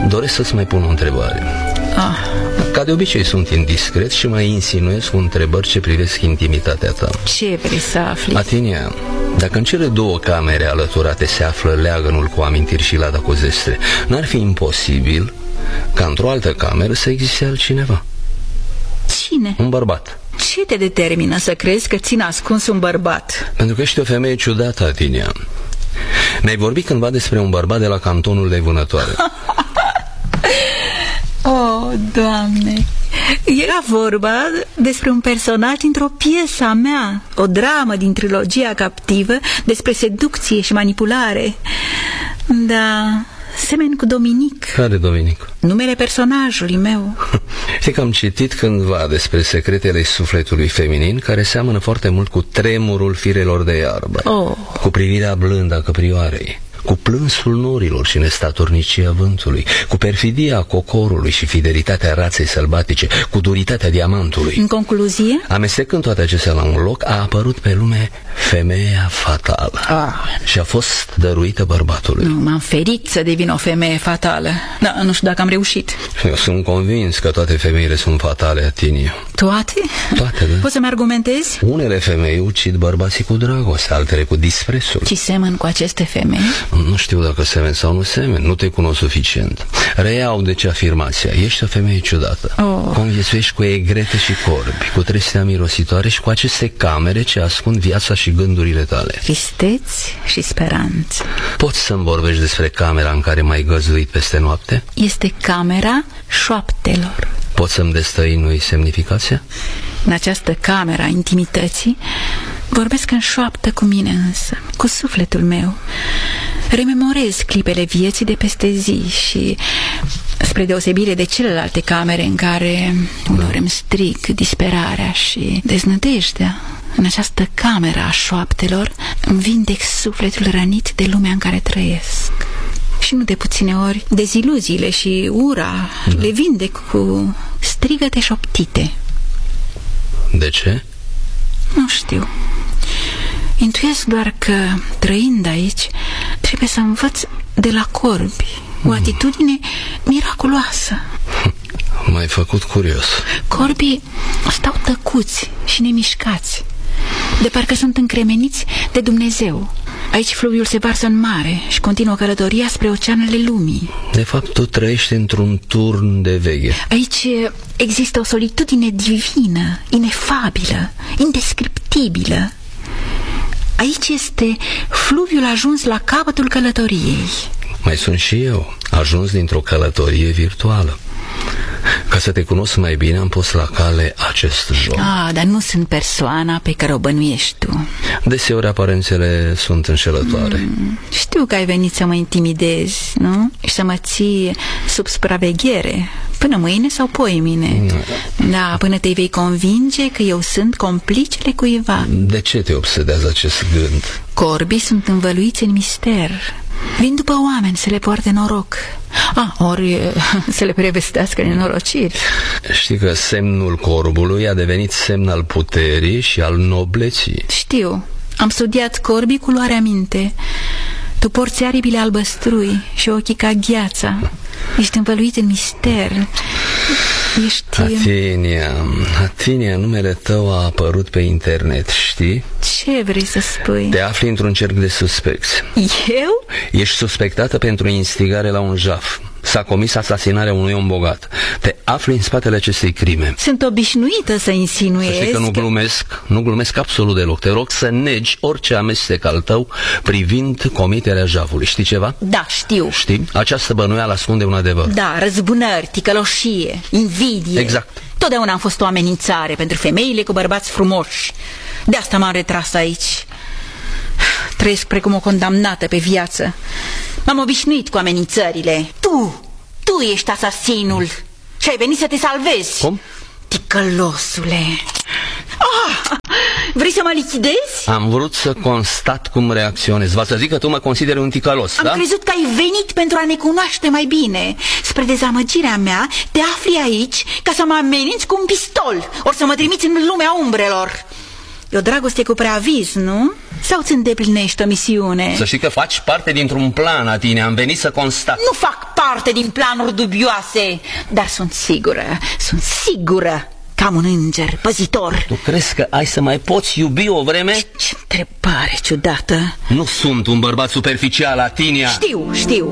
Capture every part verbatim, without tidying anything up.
doresc să-ți mai pun o întrebare. Ah. Ca de obicei sunt indiscret și mai insinuez cu întrebări ce privesc intimitatea ta. Ce vrei să afli? Atinia, dacă în cele două camere alăturate se află leagănul cu amintiri și lada cu zestre, n-ar fi imposibil ca într-o altă cameră să existe altcineva? Cine? Un bărbat. Ce te determină să crezi că ține ascuns un bărbat? Pentru că ești o femeie ciudată, Atinia. Mi-ai vorbit cândva despre un bărbat de la cantonul de Vânătoare. Oh, Doamne! Era vorba despre un personaj dintr-o piesă a mea, o dramă din trilogia Captivă despre seducție și manipulare. Da, semeni cu Dominic. Care Dominic? Numele personajului meu. Știi că am citit cândva despre secretele sufletului feminin care seamănă foarte mult cu tremurul firelor de iarbă, oh. cu privirea blândă a căprioarei, cu plânsul norilor și nestatornicia vântului, cu perfidia cocorului și fidelitatea raței sălbatice, cu duritatea diamantului. În concluzie? Amestecând toate acestea la un loc, a apărut pe lume femeia fatală. Ah. Și a fost dăruită bărbatului. Nu, m-am ferit să devin o femeie fatală. Da, nu știu dacă am reușit. Eu sunt convins că toate femeile sunt fatale, Atinia. Toate? Toate, da. Poți să-mi argumentezi? Unele femei ucid bărbații cu dragoste, altele cu disprețul. Și semăn cu aceste femei? Nu știu dacă semen sau nu semen, nu te cunosc suficient. Reiau deci afirmația, ești o femeie ciudată. Oh. Conviețuiești cu egrete și corbi, cu trestea mirositoare și cu aceste camere ce ascund viața și gândurile tale. Tristeți și speranțe. Poți să-mi vorbești despre camera în care m-ai găzduit peste noapte? Este camera șoaptelor. Poți să-mi destăinui semnificația? În această cameră a intimității vorbesc în șoaptă cu mine însă, cu sufletul meu. Rememorez clipele vieții de peste zi și, spre deosebire de celelalte camere în care unor îmi strig disperarea și deznădejdea, în această cameră a șoaptelor îmi vindec sufletul rănit de lumea în care trăiesc. Și nu de puține ori deziluziile și ura da. le vindec cu strigăte șoptite. De ce? Nu știu. Intuiesc doar că, trăind aici, trebuie să învăț de la corbi o atitudine miraculoasă. M-ai făcut curios. Corbii stau tăcuți și nemișcați, de parcă sunt încremeniți de Dumnezeu. Aici fluviul se varsă în mare și continuă călătoria spre oceanele lumii. De fapt, tu trăiești într-un turn de veche. Aici există o solitudine divină, inefabilă, indescriptibilă. Aici este fluviul ajuns la capătul călătoriei. Mai sunt și eu, ajuns dintr-o călătorie virtuală. Ca să te cunosc mai bine, am pus la cale acest joc. Ah, dar nu sunt persoana pe care o bănuiești tu. Deseori aparențele sunt înșelătoare. mm, Știu că ai venit să mă intimidezi, nu? Și să mă ții sub supraveghere până mâine sau poimine. mm. Da, până te vei convinge că eu sunt complicele cuiva. De ce te obsedează acest gând? Corbii sunt învăluiți în mister. Vin după oameni să le poarte noroc. Ah, ori să le prevestească nenorociri. Știi că semnul corbului a devenit semn al puterii și al nobleții. Știu, am studiat corbii cu luarea minte. Tu porți aripile albăstrui și ochii ca gheața. Ești învăluit în mister. Ești... Atinia, Atinia, numele tău a apărut pe internet, știi? Ce vrei să spui? Te afli într-un cerc de suspecți. Eu? Ești suspectată pentru instigare la un jaf. S-a comis asasinarea unui om bogat. Te afli în spatele acestei crime. Sunt obișnuită să insinuez. Să știi că nu glumesc, nu glumesc absolut deloc. Te rog să negi orice amestec al tău privind comiterea jafului. Știi ceva? Da, știu. Știi? Această bănuială ascunde un adevăr. Da, răzbunări, ticăloșie, invidie. Exact. Totdeauna am fost o amenințare pentru femeile cu bărbați frumoși. De asta m-am retras aici. Trăiesc precum o condamnată pe viață. M-am obișnuit cu amenințările. Tu, tu ești asasinul și ai venit să te salvezi. Cum? Ticălosule. Ah, vrei să mă lichidezi? Am vrut să constat cum reacționezi. Va să zic că tu mă consideri un ticălos, Am da? crezut că ai venit pentru a ne cunoaște mai bine. Spre dezamăgirea mea, te afli aici ca să mă ameninți cu un pistol, ori să mă trimiți în lumea umbrelor. E o dragoste cu preaviz, nu? Sau ți îndeplinești o misiune? Să știi că faci parte dintr-un plan, Atinia. Am venit să constat. Nu fac parte din planuri dubioase, dar sunt sigură, sunt sigură că am un înger păzitor. Tu crezi că ai să mai poți iubi o vreme? Ce întrebare ciudată. Nu sunt un bărbat superficial, Atinia. Știu, știu.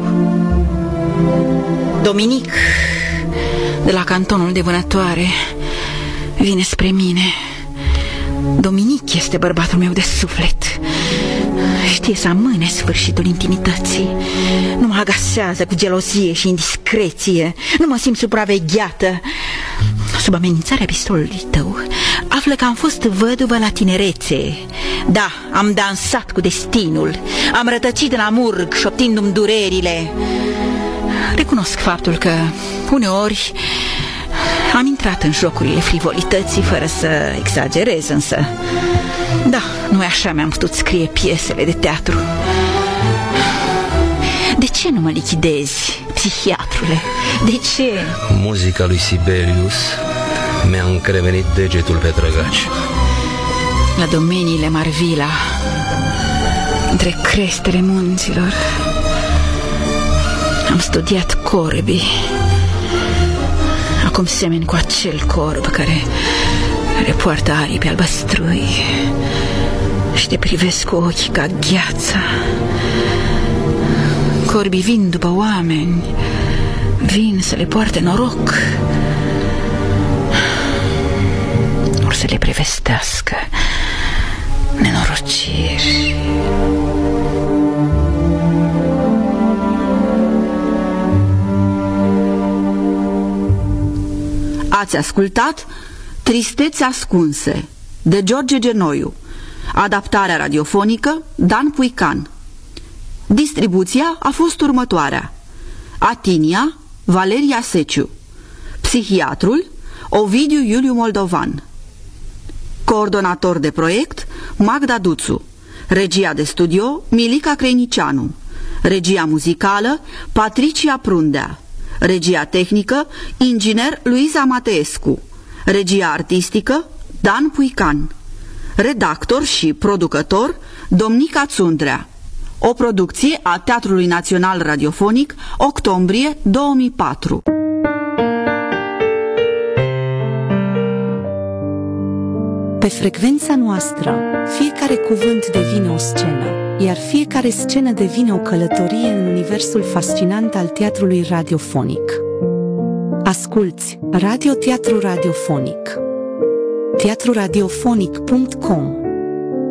Dominic, de la cantonul de vânătoare, vine spre mine. Dominic este bărbatul meu de suflet. Știe să amâne sfârșitul intimității. Nu mă agasează cu gelozie și indiscreție. Nu mă simt supravegheată. Sub amenințarea pistolului tău află că am fost văduvă la tinerețe. Da, am dansat cu destinul. Am rătăcit în amurg, șoptindu-mi durerile. Recunosc faptul că uneori am intrat în jocurile frivolității fără să exagerez, însă da, nu așa mi-am putut scrie piesele de teatru. De ce nu mă lichidezi, psihiatrule? De ce? Muzica lui Sibelius mi-a încrevenit degetul pe trăgaci. La domeniile Marvila, între crestele munților, am studiat corbii. Acum semeni cu acel corb care, care poartă aripi albăstrui și te privesc cu ochii ca gheața. Corbii vin după oameni, vin să le poarte noroc, or să le prevestească nenorociri. Ați ascultat Tristețe ascunse de George Genoiu. Adaptarea radiofonică Dan Puican. Distribuția a fost următoarea: Atinia Valeria Seciu, psihiatrul Ovidiu Iuliu Moldovan, coordonator de proiect Magda Duțu, regia de studio Milica Creinicianu, regia muzicală Patricia Prundea, regia tehnică inginer Luiza Mateescu, regia artistică Dan Puican, redactor și producător Domnica Țundrea. O producție a Teatrului Național Radiofonic, octombrie două mii patru. Pe frecvența noastră, fiecare cuvânt devine o scenă, iar fiecare scenă devine o călătorie în universul fascinant al teatrului radiofonic. Asculți Radio Teatru Radiofonic. teatru radiofonic punct com